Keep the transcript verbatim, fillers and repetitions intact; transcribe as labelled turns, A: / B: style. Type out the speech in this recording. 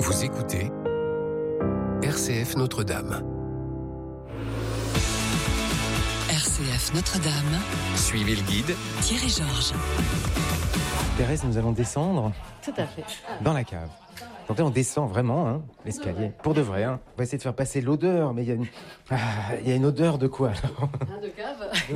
A: Vous écoutez R C F Notre-Dame.
B: R C F Notre-Dame.
A: Suivez le guide.
B: Thierry Georges.
C: Thérèse, nous allons descendre
D: Tout à fait.
C: dans la cave. Donc là, on descend vraiment, hein, l'escalier. Pour de vrai, hein. On va essayer de faire passer l'odeur, mais il y a une... Ah, il y a une odeur de quoi, alors ?
D: De cave.